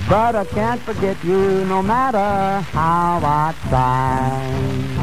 But I can't forget you no matter how I try.